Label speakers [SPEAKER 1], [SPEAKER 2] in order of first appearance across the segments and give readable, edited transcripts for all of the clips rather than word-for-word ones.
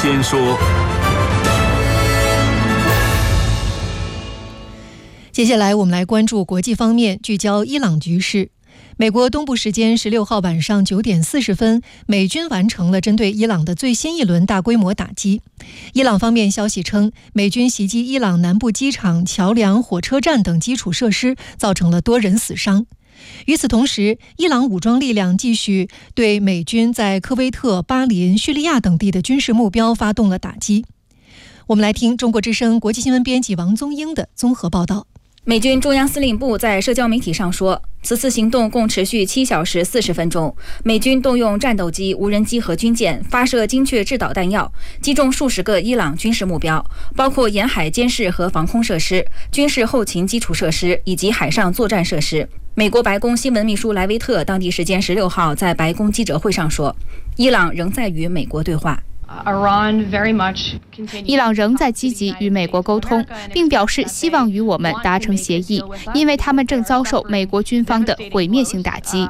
[SPEAKER 1] 先说。
[SPEAKER 2] 接下来我们来关注国际方面，聚焦伊朗局势。美国东部时间16号晚上9点40分，美军完成了针对伊朗的最新一轮大规模打击。伊朗方面消息称，美军袭击伊朗南部机场、桥梁、火车站等基础设施，造成了多人死伤。与此同时，伊朗武装力量继续对美军在科威特、巴林、叙利亚等地的军事目标发动了打击。我们来听中国之声国际新闻编辑王宗英的综合报道。
[SPEAKER 3] 美军中央司令部在社交媒体上说，此次行动共持续7小时40分钟，美军动用战斗机、无人机和军舰发射精确制导弹药，击中数十个伊朗军事目标，包括沿海监视和防空设施、军事后勤基础设施以及海上作战设施。美国白宫新闻秘书莱维特当地时间16号在白宫记者会上说，伊朗仍在与美国对话。
[SPEAKER 4] 伊朗仍在积极与美国沟通，并表示希望与我们达成协议，因为他们正遭受美国军方的毁灭性打击。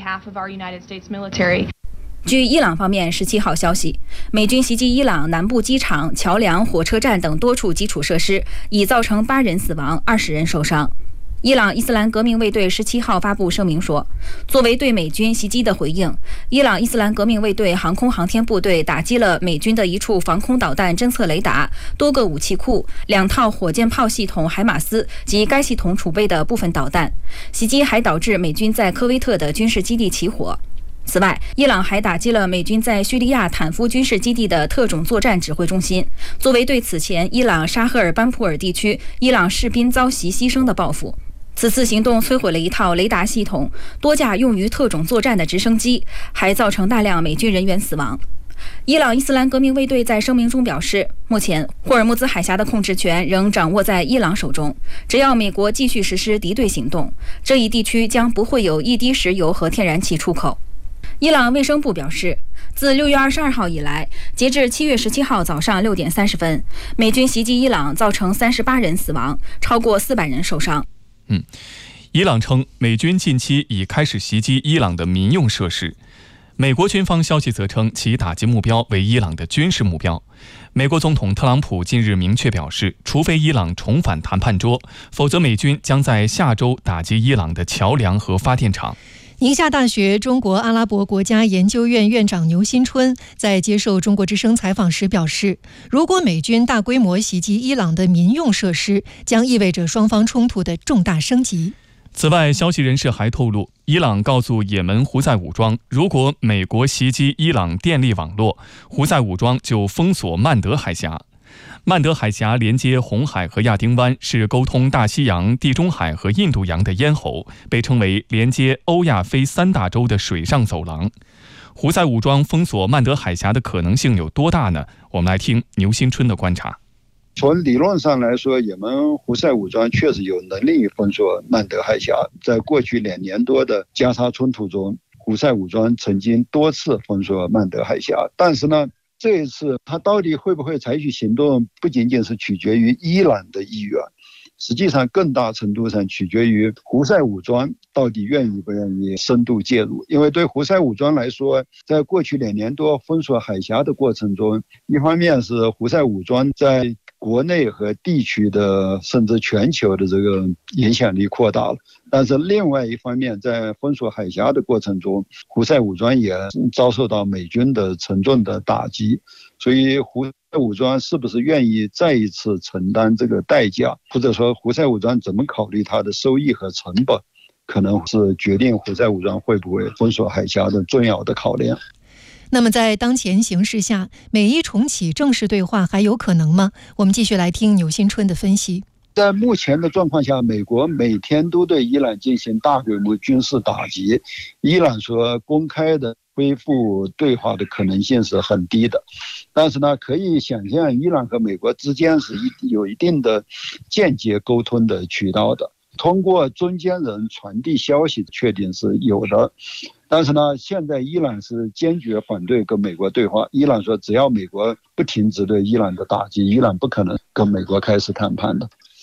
[SPEAKER 3] 据伊朗方面17号消息，美军袭击伊朗南部机场、桥梁、火车站等多处基础设施，已造成8人死亡、20人受伤。伊朗伊斯兰革命卫队17号发布声明说，作为对美军袭击的回应，伊朗伊斯兰革命卫队航空航天部队打击了美军的一处防空导弹侦测雷达、多个武器库、2套火箭炮系统海马斯及该系统储备的部分导弹。袭击还导致美军在科威特的军事基地起火。此外，伊朗还打击了美军在叙利亚坦夫军事基地的特种作战指挥中心，作为对此前伊朗沙赫尔班普尔地区伊朗士兵遭袭牺牲的报复。此次行动摧毁了一套雷达系统、多架用于特种作战的直升机，还造成大量美军人员死亡。伊朗伊斯兰革命卫队在声明中表示，目前霍尔木兹海峡的控制权仍掌握在伊朗手中，只要美国继续实施敌对行动，这一地区将不会有一滴石油和天然气出口。伊朗卫生部表示，自6月22号以来，截至7月17号早上6点30分，美军袭击伊朗造成38人死亡，超过400人受伤。
[SPEAKER 5] 伊朗称美军近期已开始袭击伊朗的民用设施。美国军方消息则称其打击目标为伊朗的军事目标。美国总统特朗普近日明确表示，除非伊朗重返谈判桌，否则美军将在下周打击伊朗的桥梁和发电厂。
[SPEAKER 2] 宁夏大学中国阿拉伯国家研究院院长牛新春在接受中国之声采访时表示，如果美军大规模袭击伊朗的民用设施，将意味着双方冲突的重大升级。
[SPEAKER 5] 此外，消息人士还透露，伊朗告诉也门胡塞武装，如果美国袭击伊朗电力网络，胡塞武装就封锁曼德海峡。曼德海峡连接红海和亚丁湾，是沟通大西洋、地中海和印度洋的咽喉，被称为连接欧亚非3大洲的水上走廊。胡塞武装封锁曼德海峡的可能性有多大呢？我们来听牛新春的观察。
[SPEAKER 6] 从理论上来说，也门胡塞武装确实有能力封锁曼德海峡。在过去2年多的加沙冲突中，胡塞武装曾经多次封锁曼德海峡，但是呢，这一次他到底会不会采取行动，不仅仅是取决于伊朗的意愿，实际上更大程度上取决于胡塞武装到底愿意不愿意深度介入。因为对胡塞武装来说，在过去2年多封锁海峡的过程中，一方面是胡塞武装在国内和地区的甚至全球的这个影响力扩大了，但是另外一方面，在封锁海峡的过程中，胡塞武装也遭受到美军的沉重的打击。所以胡塞武装是不是愿意再一次承担这个代价，或者说胡塞武装怎么考虑它的收益和成本，可能是决定胡塞武装会不会封锁海峡的重要的考量。
[SPEAKER 2] 那么在当前形势下，美伊重启正式对话还有可能吗？我们继续来听牛新春的分析。
[SPEAKER 6] 在目前的状况下，美国每天都对伊朗进行大规模军事打击，伊朗说公开的恢复对话的可能性是很低的。但是呢，可以想象伊朗和美国之间是有一定的间接沟通的渠道的，通过中间人传递消息确定是有的。但是呢，现在伊朗是坚决反对跟美国对话。伊朗说，只要美国不停止对伊朗的打击，伊朗不可能跟美国开始谈判的。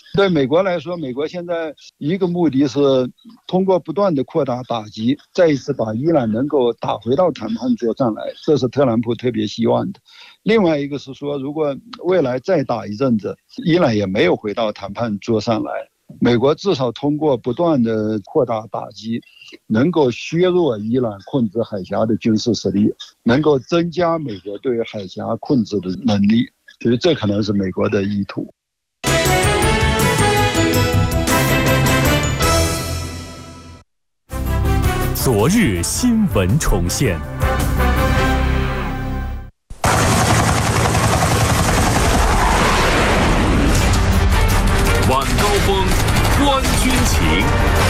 [SPEAKER 6] 对美国来说，美国现在一个目的是通过不断的扩大打击，再一次把伊朗能够打回到谈判桌上来，这是特朗普特别希望的。另外一个是说，如果未来再打一阵子，伊朗也没有回到谈判桌上来，美国至少通过不断的扩大打击，能够削弱伊朗控制海峡的军事实力，能够增加美国对海峡控制的能力，所以这可能是美国的意图。
[SPEAKER 1] 昨日新闻重现。晚高峰，观军情。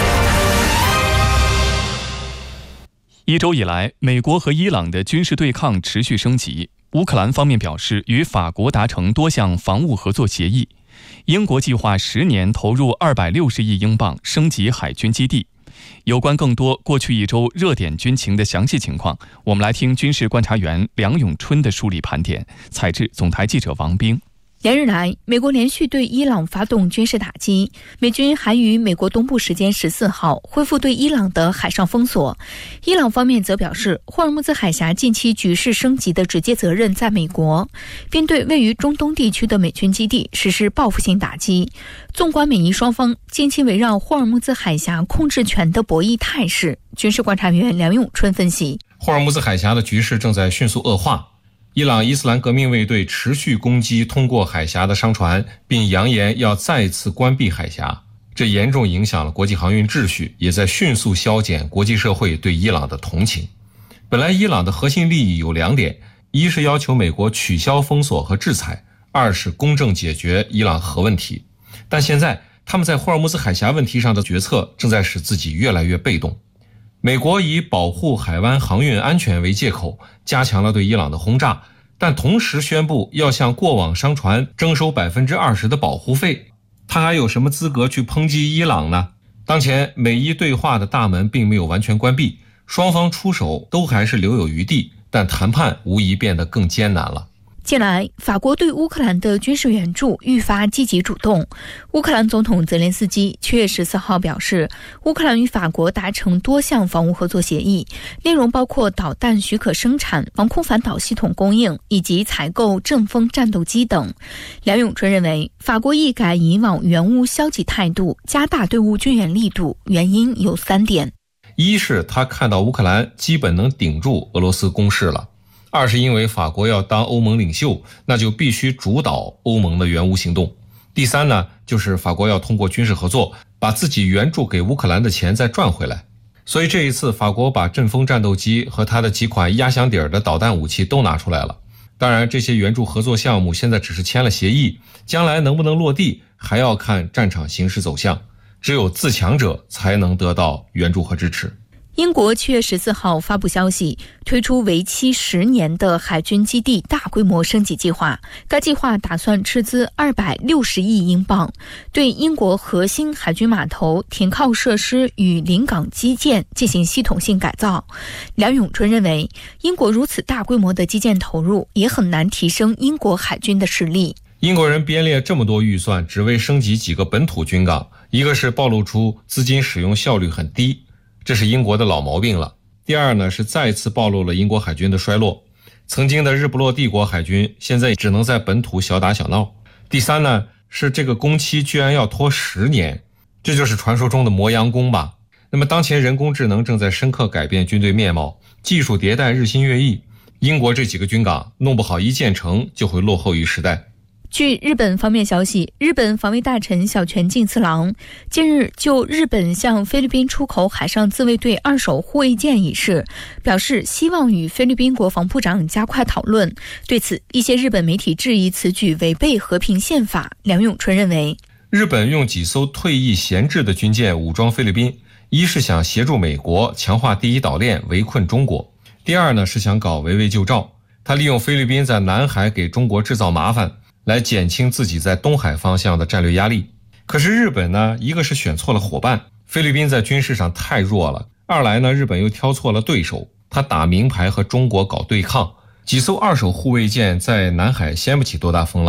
[SPEAKER 5] 一周以来，美国和伊朗的军事对抗持续升级。乌克兰方面表示，与法国达成多项防务合作协议。英国计划10年投入260亿英镑升级海军基地。有关更多过去一周热点军情的详细情况，我们来听军事观察员梁永春的梳理盘点，采制总台记者王冰。
[SPEAKER 3] 连日来，美国连续对伊朗发动军事打击，美军还于美国东部时间14号恢复对伊朗的海上封锁。伊朗方面则表示，霍尔木兹海峡近期局势升级的直接责任在美国，并对位于中东地区的美军基地实施报复性打击。纵观美伊双方近期围绕霍尔木兹海峡控制权的博弈态势，军事观察员梁永春分析，
[SPEAKER 7] 霍尔木兹海峡的局势正在迅速恶化。伊朗伊斯兰革命卫队持续攻击通过海峡的商船，并扬言要再次关闭海峡，这严重影响了国际航运秩序，也在迅速消减国际社会对伊朗的同情。本来伊朗的核心利益有2点，一是要求美国取消封锁和制裁，二是公正解决伊朗核问题。但现在他们在霍尔木兹海峡问题上的决策正在使自己越来越被动。美国以保护海湾航运安全为借口，加强了对伊朗的轰炸，但同时宣布要向过往商船征收20%的保护费。他还有什么资格去抨击伊朗呢？当前美伊对话的大门并没有完全关闭，双方出手都还是留有余地，但谈判无疑变得更艰难了。
[SPEAKER 3] 近来，法国对乌克兰的军事援助愈发积极主动。乌克兰总统泽连斯基7月14号表示，乌克兰与法国达成多项防务合作协议，内容包括导弹许可生产、防空反导系统供应以及采购阵风战斗机等。梁永春认为，法国一改以往援乌消极态度，加大对乌军援力度，原因有3点。
[SPEAKER 7] 一是他看到乌克兰基本能顶住俄罗斯攻势了。二是因为法国要当欧盟领袖，那就必须主导欧盟的援乌行动。第三呢，就是法国要通过军事合作，把自己援助给乌克兰的钱再赚回来。所以这一次，法国把阵风战斗机和它的几款压箱底的导弹武器都拿出来了。当然，这些援助合作项目现在只是签了协议，将来能不能落地，还要看战场形势走向。只有自强者才能得到援助和支持。
[SPEAKER 3] 英国7月14号发布消息，推出为期10年的海军基地大规模升级计划。该计划打算斥资260亿英镑，对英国核心海军码头、停靠设施与临港基建进行系统性改造。梁永春认为，英国如此大规模的基建投入，也很难提升英国海军的实力。
[SPEAKER 7] 英国人编列这么多预算，只为升级几个本土军港，一个是暴露出资金使用效率很低，这是英国的老毛病了。第二呢，是再次暴露了英国海军的衰落。曾经的日不落帝国海军，现在只能在本土小打小闹。第三呢，是这个工期居然要拖10年，这就是传说中的磨洋工吧。那么当前人工智能正在深刻改变军队面貌，技术迭代日新月异，英国这几个军港弄不好一建成就会落后于时代。
[SPEAKER 3] 据日本方面消息，日本防卫大臣小泉进次郎近日就日本向菲律宾出口海上自卫队2手护卫舰一事表示，希望与菲律宾国防部长加快讨论。对此，一些日本媒体质疑此举违背和平宪法。梁永春认为，
[SPEAKER 7] 日本用几艘退役闲置的军舰武装菲律宾，一是想协助美国强化第一岛链围困中国，第二呢是想搞围魏救赵。他利用菲律宾在南海给中国制造麻烦，来减轻自己在东海方向的战略压力。可是日本呢，一个是选错了伙伴，菲律宾在军事上太弱了；二来呢，日本又挑错了对手，他打明牌和中国搞对抗。几艘2手护卫舰在南海掀不起多大风浪，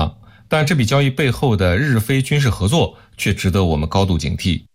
[SPEAKER 7] 但这笔交易背后的日非军事合作却值得我们高度警惕。